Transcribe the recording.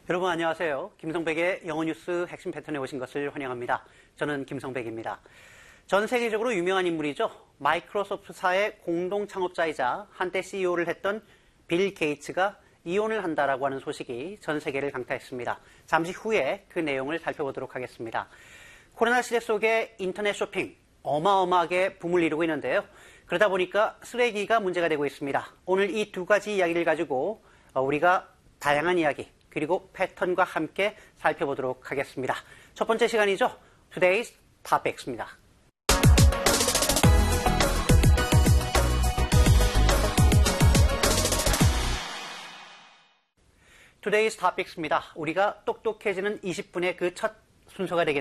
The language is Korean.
여러분 안녕하세요. 김성백의 영어 뉴스 핵심 패턴에 오신 것을 환영합니다. 저는 김성백입니다. 전 세계적으로 유명한 인물이죠. 마이크로소프트사의 공동 창업자이자 한때 CEO를 했던 빌 게이츠가 이혼을 한다라고 하는 소식이 전 세계를 강타했습니다. 잠시 후에 그 내용을 살펴보도록 하겠습니다. 코로나 시대 속에 인터넷 쇼핑 어마어마하게 붐을 이루고 있는데요. 그러다 보니까 쓰레기가 문제가 되고 있습니다. 오늘 이 두 가지 이야기를 가지고 우리가 다양한 이야기 그리고 패턴과 함께 살펴보도록 하겠습니다. 첫 번째 시간이죠. Today's Topics입니다. Today's Topics입니다. 우리가 똑똑해지는 20분의 그 첫 순서가 되겠습니다.